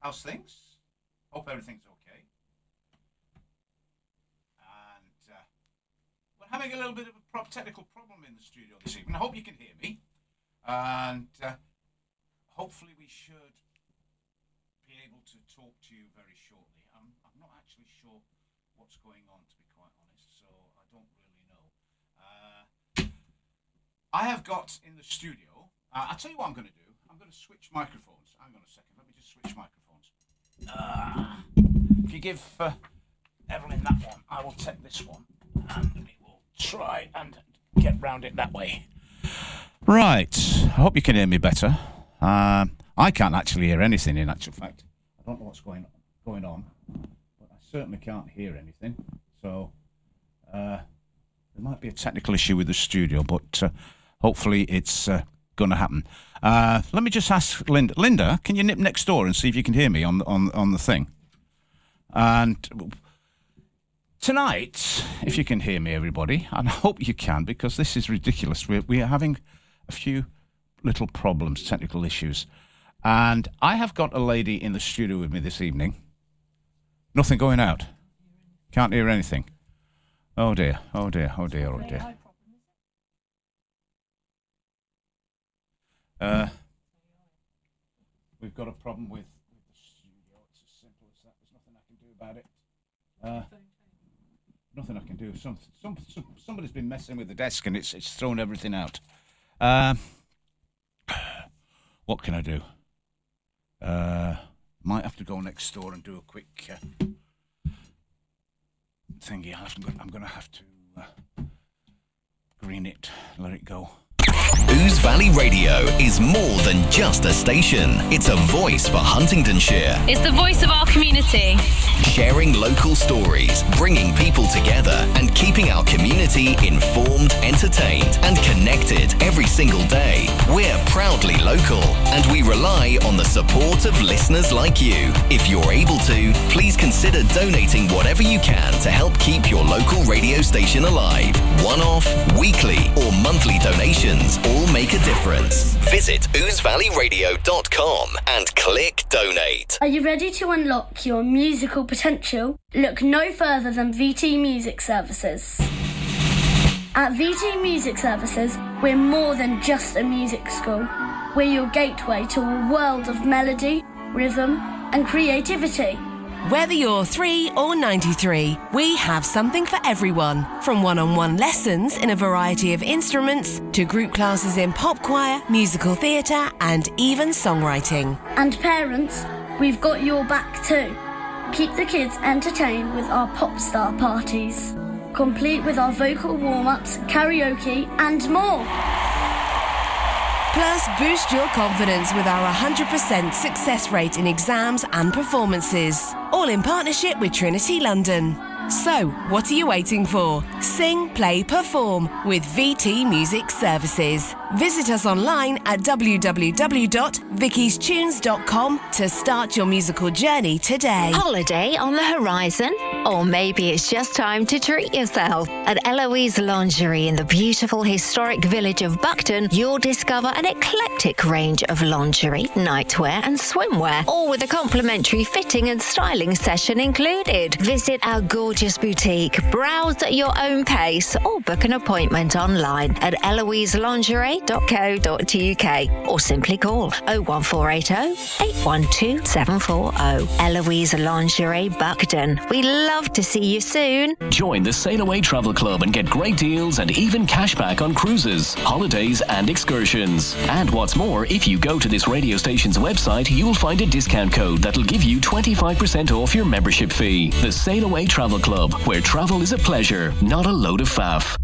How's things? Hope everything's okay. And we're having a little bit of a technical problem in the studio this evening. I hope you can hear me. And hopefully we should be able to talk to you very shortly. I'm not actually sure what's going on, to be quite honest, so I don't really know. I have got in the studio, I'll tell you what I'm going to do. I'm going to switch microphones. Hang on a second, let me just switch microphones. If you give Evelyn that one, I will take this one, and we will try and get round it that way. Right, I hope you can hear me better. I can't actually hear anything, in actual fact. I don't know what's going on, but I certainly can't hear anything. So there might be a technical issue with the studio, but hopefully it's going to happen. Let me just ask Linda. Linda, can you nip next door and see if you can hear me on the thing? And tonight, if you can hear me, everybody, and I hope you can, because this is ridiculous. We are having a few little problems, technical issues. And I have got a lady in the studio with me this evening. Nothing going out. Can't hear anything. Oh dear, oh dear, oh dear, oh dear. We've got a problem with the studio. It's as simple as that. There's nothing I can do about it. Nothing I can do. Somebody's been messing with the desk and it's thrown everything out. What can I do? Might have to go next door and do a quick thingy. I'm going to have to green it, let it go. Ouse Valley Radio is more than just a station. It's a voice for Huntingdonshire. It's the voice of our community. Sharing local stories, bringing people together and keeping our community informed, entertained and connected every single day. We're proudly local and we rely on the support of listeners like you. If you're able to, please consider donating whatever you can to help keep your local radio station alive. One-off, weekly or monthly donations all make a difference. Visit ousevalleyradio.com and click donate. Are you ready to unlock your musical potential? Look no further than VT Music Services. At VT Music Services, we're more than just a music school. We're your gateway to a world of melody, rhythm, and creativity. Whether you're 3 or 93, we have something for everyone. From one-on-one lessons in a variety of instruments to group classes in pop choir, musical theatre and even songwriting. And parents, we've got your back too. Keep the kids entertained with our pop star parties, complete with our vocal warm-ups, karaoke and more. Plus, boost your confidence with our 100% success rate in exams and performances. All in partnership with Trinity London. So, what are you waiting for? Sing, play, perform with VT Music Services. Visit us online at www.vickystunes.com to start your musical journey today. Holiday on the horizon? Or maybe it's just time to treat yourself. At Eloise Lingerie in the beautiful historic village of Buckton, you'll discover an eclectic range of lingerie, nightwear and swimwear, all with a complimentary fitting and styling session included. Visit our gorgeous boutique, browse at your own pace or book an appointment online at eloiselingerie.co.uk or simply call 01480 812 740. Eloise Lingerie Buckton. We love to see you soon. Join the Sail Away Travel Club and get great deals and even cashback on cruises, holidays and excursions. And what's more, if you go to this radio station's website, you'll find a discount code that'll give you 25% off your membership fee. The Sail Away Travel Club, where travel is a pleasure, not a load of faff.